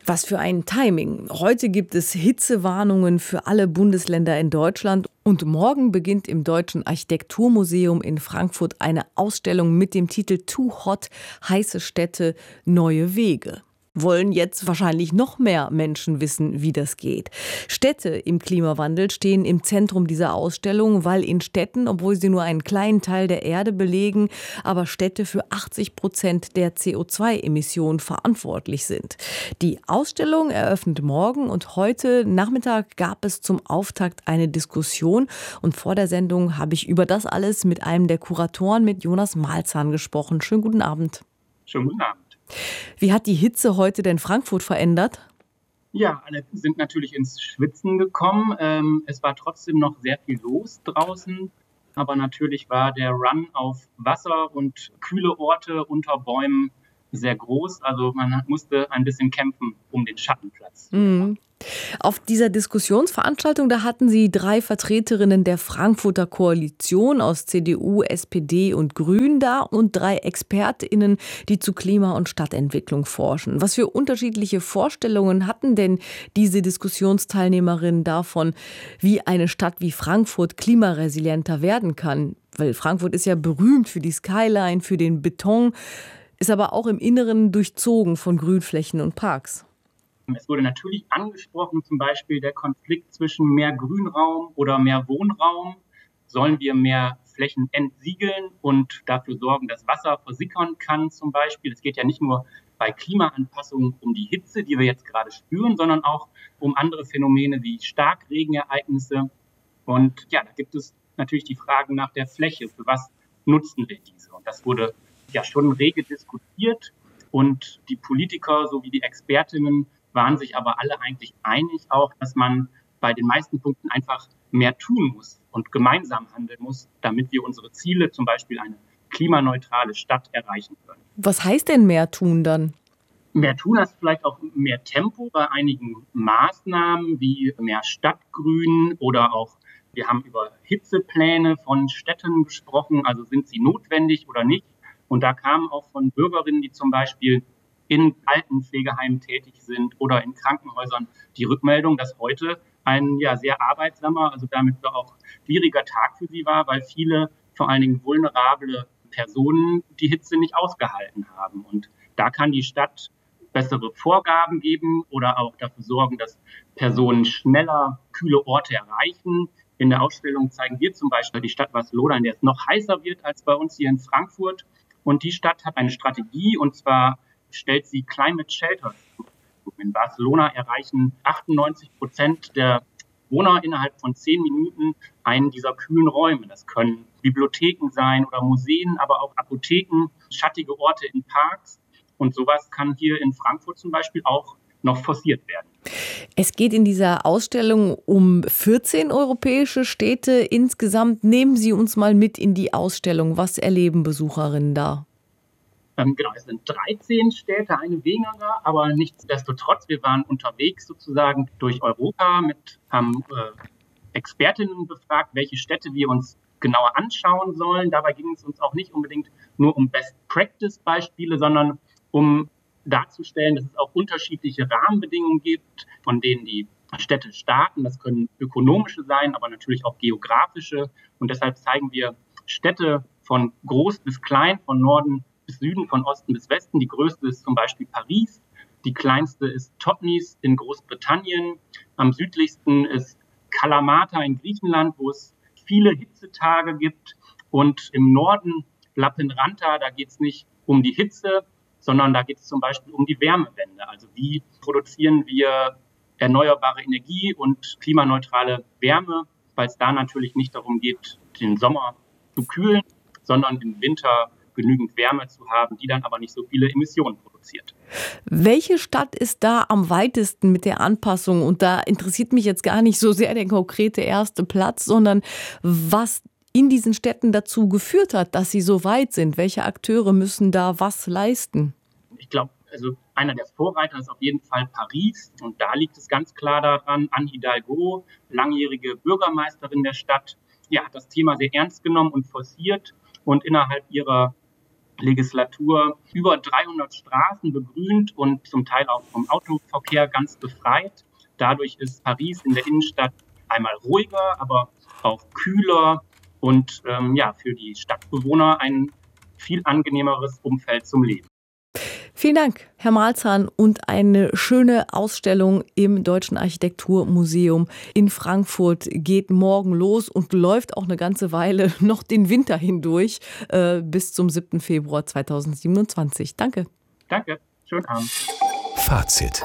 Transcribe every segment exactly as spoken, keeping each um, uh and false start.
Was für ein Timing. Heute gibt es Hitzewarnungen für alle Bundesländer in Deutschland und morgen beginnt im Deutschen Architekturmuseum in Frankfurt eine Ausstellung mit dem Titel Too Hot – Heiße Städte, neue Wege. Wollen jetzt wahrscheinlich noch mehr Menschen wissen, wie das geht. Städte im Klimawandel stehen im Zentrum dieser Ausstellung, weil in Städten, obwohl sie nur einen kleinen Teil der Erde belegen, aber Städte für achtzig Prozent der C O zwei Emissionen verantwortlich sind. Die Ausstellung eröffnet morgen und heute Nachmittag gab es zum Auftakt eine Diskussion. Und vor der Sendung habe ich über das alles mit einem der Kuratoren, mit Jonas Malzahn, gesprochen. Schönen guten Abend. Schönen guten Abend. Wie hat die Hitze heute denn Frankfurt verändert? Ja, alle sind natürlich ins Schwitzen gekommen. Ähm, es war trotzdem noch sehr viel los draußen. Aber natürlich war der Run auf Wasser und kühle Orte unter Bäumen sehr groß. Also man musste ein bisschen kämpfen um den Schattenplatz. Mhm. Auf dieser Diskussionsveranstaltung, da hatten Sie drei Vertreterinnen der Frankfurter Koalition aus C D U, S P D und Grünen da und drei ExpertInnen, die zu Klima- und Stadtentwicklung forschen. Was für unterschiedliche Vorstellungen hatten denn diese Diskussionsteilnehmerinnen davon, wie eine Stadt wie Frankfurt klimaresilienter werden kann? Weil Frankfurt ist ja berühmt für die Skyline, für den Beton, ist aber auch im Inneren durchzogen von Grünflächen und Parks. Es wurde natürlich angesprochen, zum Beispiel der Konflikt zwischen mehr Grünraum oder mehr Wohnraum. Sollen wir mehr Flächen entsiegeln und dafür sorgen, dass Wasser versickern kann zum Beispiel? Es geht ja nicht nur bei Klimaanpassungen um die Hitze, die wir jetzt gerade spüren, sondern auch um andere Phänomene wie Starkregenereignisse. Und ja, da gibt es natürlich die Fragen nach der Fläche. Für was nutzen wir diese? Und das wurde ja schon rege diskutiert. Und die Politiker sowie die Expertinnen waren sich aber alle eigentlich einig auch, dass man bei den meisten Punkten einfach mehr tun muss und gemeinsam handeln muss, damit wir unsere Ziele, zum Beispiel eine klimaneutrale Stadt, erreichen können. Was heißt denn mehr tun dann? Mehr tun heißt vielleicht auch mehr Tempo bei einigen Maßnahmen wie mehr Stadtgrün oder auch, wir haben über Hitzepläne von Städten gesprochen, also sind sie notwendig oder nicht? Und da kamen auch von Bürgerinnen, die zum Beispiel in Altenpflegeheimen tätig sind oder in Krankenhäusern, die Rückmeldung, dass heute ein ja sehr arbeitsamer, also damit auch schwieriger Tag für sie war, weil viele, vor allen Dingen vulnerable Personen, die Hitze nicht ausgehalten haben. Und da kann die Stadt bessere Vorgaben geben oder auch dafür sorgen, dass Personen schneller kühle Orte erreichen. In der Ausstellung zeigen wir zum Beispiel die Stadt Barcelona, in der es noch heißer wird als bei uns hier in Frankfurt. Und die Stadt hat eine Strategie, und zwar stellt sie Climate Shelters. In Barcelona erreichen achtundneunzig Prozent der Bewohner innerhalb von zehn Minuten einen dieser kühlen Räume. Das können Bibliotheken sein oder Museen, aber auch Apotheken, schattige Orte in Parks. Und sowas kann hier in Frankfurt zum Beispiel auch noch forciert werden. Es geht in dieser Ausstellung um vierzehn europäische Städte insgesamt. Nehmen Sie uns mal mit in die Ausstellung. Was erleben Besucherinnen da? Ähm, genau, es sind dreizehn Städte, eine weniger, aber nichtsdestotrotz, wir waren unterwegs sozusagen durch Europa, mit, haben äh, Expertinnen befragt, welche Städte wir uns genauer anschauen sollen. Dabei ging es uns auch nicht unbedingt nur um Best-Practice-Beispiele, sondern um darzustellen, dass es auch unterschiedliche Rahmenbedingungen gibt, von denen die Städte starten. Das können ökonomische sein, aber natürlich auch geografische. Und deshalb zeigen wir Städte von groß bis klein, von Norden bis Süden, von Osten bis Westen. Die größte ist zum Beispiel Paris. Die kleinste ist Totnes in Großbritannien. Am südlichsten ist Kalamata in Griechenland, wo es viele Hitzetage gibt. Und im Norden Lappeenranta, da geht es nicht um die Hitze, sondern da geht es zum Beispiel um die Wärmewende. Also wie produzieren wir erneuerbare Energie und klimaneutrale Wärme, weil es da natürlich nicht darum geht, den Sommer zu kühlen, sondern im Winter genügend Wärme zu haben, die dann aber nicht so viele Emissionen produziert. Welche Stadt ist da am weitesten mit der Anpassung? Und da interessiert mich jetzt gar nicht so sehr der konkrete erste Platz, sondern was in diesen Städten dazu geführt hat, dass sie so weit sind. Welche Akteure müssen da was leisten? Ich glaube, also einer der Vorreiter ist auf jeden Fall Paris. Und da liegt es ganz klar daran, Anne Hidalgo, langjährige Bürgermeisterin der Stadt, ja, hat das Thema sehr ernst genommen und forciert und innerhalb ihrer Legislatur über dreihundert Straßen begrünt und zum Teil auch vom Autoverkehr ganz befreit. Dadurch ist Paris in der Innenstadt einmal ruhiger, aber auch kühler und ähm, ja, für die Stadtbewohner ein viel angenehmeres Umfeld zum Leben. Vielen Dank, Herr Malzahn, und eine schöne Ausstellung im Deutschen Architekturmuseum in Frankfurt geht morgen los und läuft auch eine ganze Weile noch den Winter hindurch äh, bis zum siebten Februar zweitausendsiebenundzwanzig. Danke. Danke, schönen Abend. Fazit.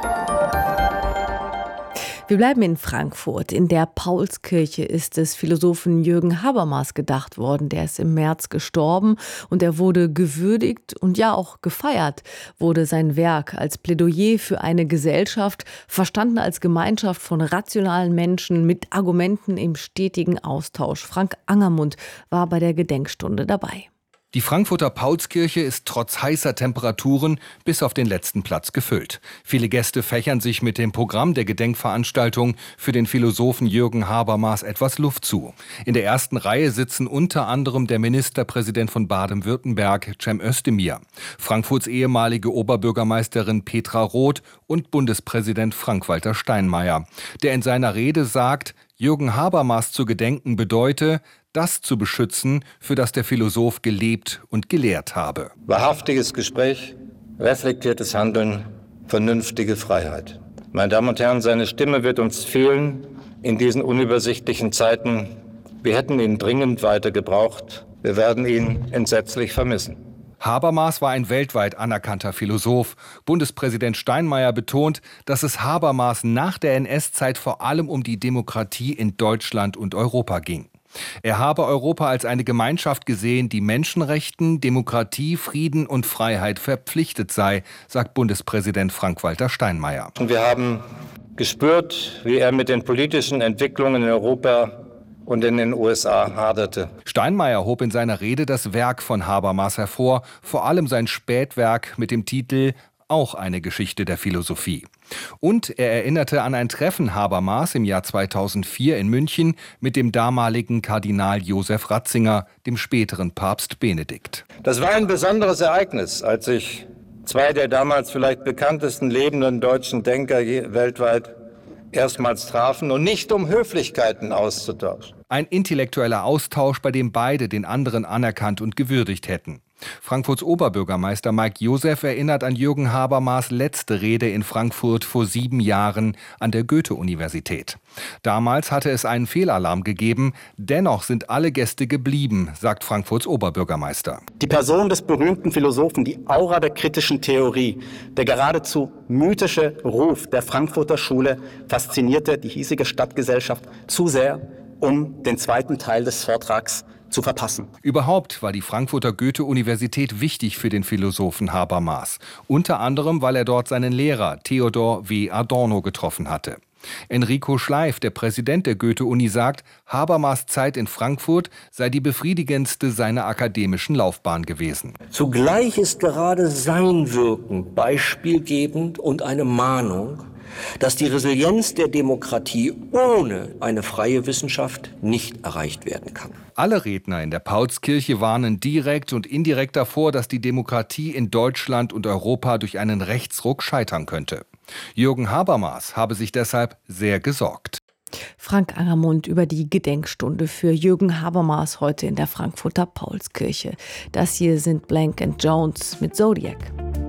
Wir bleiben in Frankfurt. In der Paulskirche ist des Philosophen Jürgen Habermas gedacht worden. Der ist im März gestorben und er wurde gewürdigt und ja auch gefeiert wurde sein Werk als Plädoyer für eine Gesellschaft, verstanden als Gemeinschaft von rationalen Menschen mit Argumenten im stetigen Austausch. Frank Angermund war bei der Gedenkstunde dabei. Die Frankfurter Paulskirche ist trotz heißer Temperaturen bis auf den letzten Platz gefüllt. Viele Gäste fächern sich mit dem Programm der Gedenkveranstaltung für den Philosophen Jürgen Habermas etwas Luft zu. In der ersten Reihe sitzen unter anderem der Ministerpräsident von Baden-Württemberg, Cem Özdemir, Frankfurts ehemalige Oberbürgermeisterin Petra Roth und Bundespräsident Frank-Walter Steinmeier, der in seiner Rede sagt, Jürgen Habermas zu gedenken bedeute, das zu beschützen, für das der Philosoph gelebt und gelehrt habe. Wahrhaftiges Gespräch, reflektiertes Handeln, vernünftige Freiheit. Meine Damen und Herren, seine Stimme wird uns fehlen in diesen unübersichtlichen Zeiten. Wir hätten ihn dringend weiter gebraucht. Wir werden ihn entsetzlich vermissen. Habermas war ein weltweit anerkannter Philosoph. Bundespräsident Steinmeier betont, dass es Habermas nach der N S-Zeit vor allem um die Demokratie in Deutschland und Europa ging. Er habe Europa als eine Gemeinschaft gesehen, die Menschenrechten, Demokratie, Frieden und Freiheit verpflichtet sei, sagt Bundespräsident Frank-Walter Steinmeier. Und wir haben gespürt, wie er mit den politischen Entwicklungen in Europa und in den U S A haderte. Steinmeier hob in seiner Rede das Werk von Habermas hervor, vor allem sein Spätwerk mit dem Titel Auch eine Geschichte der Philosophie. Und er erinnerte an ein Treffen Habermas im Jahr zweitausendvier in München mit dem damaligen Kardinal Josef Ratzinger, dem späteren Papst Benedikt. Das war ein besonderes Ereignis, als sich zwei der damals vielleicht bekanntesten lebenden deutschen Denker weltweit erstmals trafen und nicht um Höflichkeiten auszutauschen. Ein intellektueller Austausch, bei dem beide den anderen anerkannt und gewürdigt hätten. Frankfurts Oberbürgermeister Mike Joseph erinnert an Jürgen Habermas' letzte Rede in Frankfurt vor sieben Jahren an der Goethe-Universität. Damals hatte es einen Fehlalarm gegeben, dennoch sind alle Gäste geblieben, sagt Frankfurts Oberbürgermeister. Die Person des berühmten Philosophen, die Aura der kritischen Theorie, der geradezu mythische Ruf der Frankfurter Schule faszinierte die hiesige Stadtgesellschaft zu sehr, um den zweiten Teil des Vortrags zu verpassen. Überhaupt war die Frankfurter Goethe-Universität wichtig für den Philosophen Habermas. Unter anderem, weil er dort seinen Lehrer Theodor W. Adorno getroffen hatte. Enrico Schleif, der Präsident der Goethe-Uni, sagt, Habermas' Zeit in Frankfurt sei die befriedigendste seiner akademischen Laufbahn gewesen. Zugleich ist gerade sein Wirken beispielgebend und eine Mahnung, dass die Resilienz der Demokratie ohne eine freie Wissenschaft nicht erreicht werden kann. Alle Redner in der Paulskirche warnen direkt und indirekt davor, dass die Demokratie in Deutschland und Europa durch einen Rechtsruck scheitern könnte. Jürgen Habermas habe sich deshalb sehr gesorgt. Frank Angermund über die Gedenkstunde für Jürgen Habermas heute in der Frankfurter Paulskirche. Das hier sind Blank and Jones mit Zodiac.